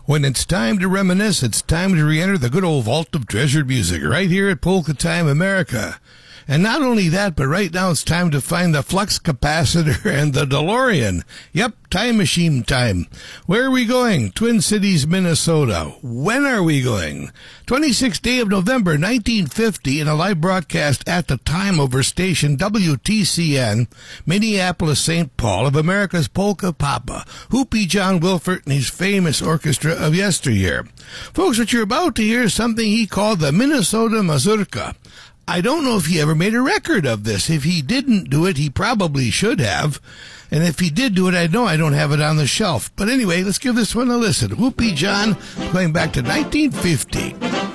When it's time to reminisce, it's time to re-enter the good old vault of treasured music right here at Polka Time America. And not only that, but right now it's time to find the flux capacitor and the DeLorean. Yep, time machine time. Where are we going? Twin Cities, Minnesota. When are we going? 26th day of November, 1950, in a live broadcast at the time over station WTCN, Minneapolis, St. Paul, of America's Polka Papa, Hoopy John Wilfert and his famous orchestra of yesteryear. Folks, what you're about to hear is something he called the Minnesota Mazurka. I don't know if he ever made a record of this. If he didn't do it, he probably should have. And if he did do it, I know I don't have it on the shelf. But anyway, let's give this one a listen. Whoopie John, going back to 1950.